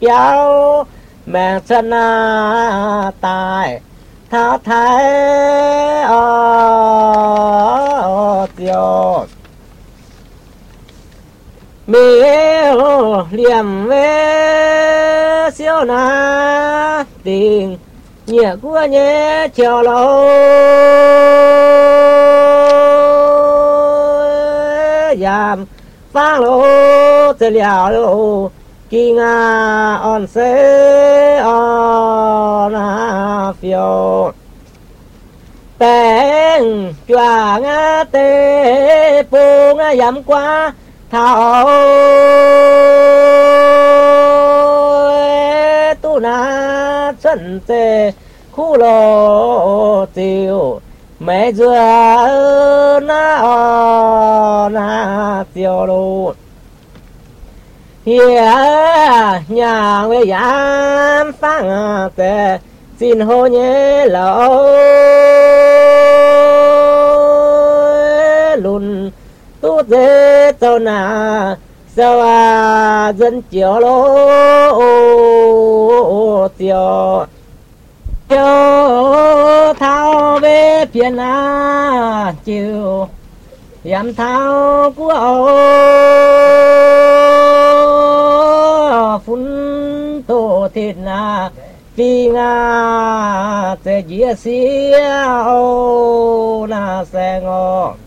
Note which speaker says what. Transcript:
Speaker 1: béo mẹ chân tài tháo thái tiêu mi liềm về siêu na tình nhẹ của nhẹ chiều lâu giảm phang lô tự liao lô kỳ nga on se on phiêu bèn chua nga tê phu nga giảm qua thảo tu na chân tê khu lô tiêu mẹ dưa na tiêu lô hiền nhà về giam phang tê xin hô nhé lỗ lùn tu dê tàu na sao dân chiều lô tiêu tiêu thao về phiền chiều yam thao của phun tổ thịt vì nga sẽ chia sẻ na sẽ ngô